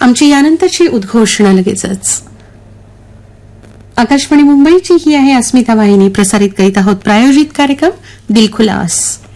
आमची यानंतरची उद्घोषणा लगेचच. आकाशवाणी मुंबईची ही आहे अस्मिता वाहिनी. प्रसारित करीत आहोत प्रायोजित कार्यक्रम दिलखुलास.